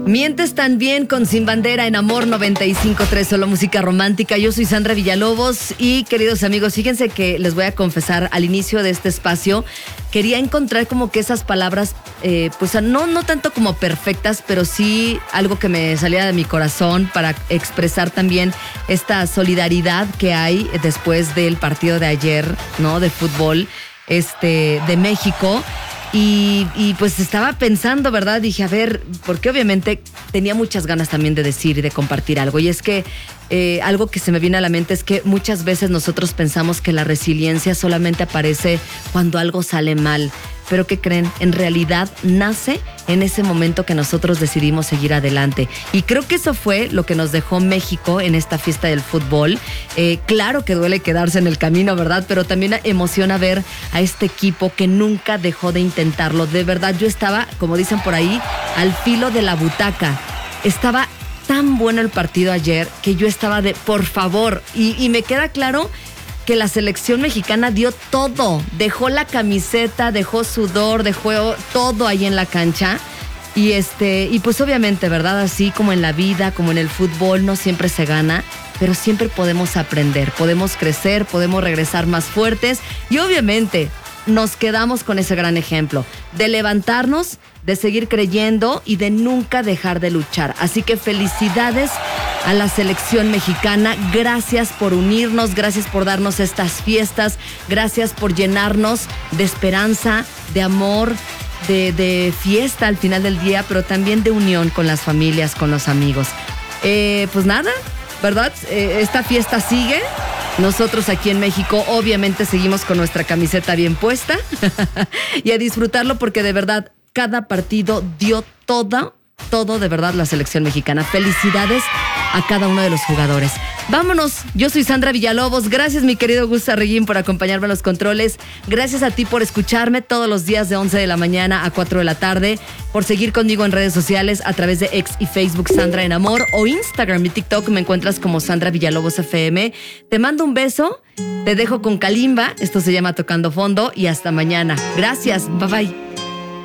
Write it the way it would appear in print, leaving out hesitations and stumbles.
Mientes también con Sin Bandera en Amor 95.3, solo música romántica. Yo soy Sandra Villalobos y, queridos amigos, fíjense que les voy a confesar, al inicio de este espacio quería encontrar como que esas palabras, pues no tanto como perfectas, pero sí algo que me salía de mi corazón para expresar también esta solidaridad que hay después del partido de ayer, ¿no? De fútbol, de México. Y pues estaba pensando, ¿verdad? Dije, a ver, porque obviamente tenía muchas ganas también de decir y de compartir algo. Y es que algo que se me viene a la mente es que muchas veces nosotros pensamos que la resiliencia solamente aparece cuando algo sale mal. Pero ¿qué creen? En realidad nace en ese momento que nosotros decidimos seguir adelante. Y creo que eso fue lo que nos dejó México en esta fiesta del fútbol. Claro que duele quedarse en el camino, ¿verdad? Pero también emociona ver a este equipo que nunca dejó de intentarlo. De verdad, yo estaba, como dicen por ahí, al filo de la butaca. Estaba tan bueno el partido ayer que yo estaba de, por favor, y me queda claro que la selección mexicana dio todo, dejó la camiseta, dejó sudor, dejó todo ahí en la cancha. Y pues obviamente, ¿verdad? Así como en la vida, como en el fútbol, no siempre se gana, pero siempre podemos aprender, podemos crecer, podemos regresar más fuertes y obviamente nos quedamos con ese gran ejemplo de levantarnos, de seguir creyendo y de nunca dejar de luchar. Así que felicidades a la selección mexicana, gracias por unirnos, gracias por darnos estas fiestas, gracias por llenarnos de esperanza, de amor, de fiesta al final del día, pero también de unión con las familias, con los amigos. Pues nada, ¿verdad? Esta fiesta sigue. Nosotros aquí en México obviamente seguimos con nuestra camiseta bien puesta y a disfrutarlo porque de verdad cada partido dio todo de verdad la selección mexicana. Felicidades a cada uno de los jugadores. Vámonos, yo soy Sandra Villalobos. Gracias, mi querido Gus Sarreguín, por acompañarme en los controles. Gracias a ti por escucharme todos los días de 11 de la mañana a 4 de la tarde, por seguir conmigo en redes sociales a través de X y Facebook Sandra en Amor o Instagram y TikTok me encuentras como Sandra Villalobos FM. Te mando un beso, te dejo con Kalimba, esto se llama Tocando Fondo y hasta mañana. Gracias, bye bye.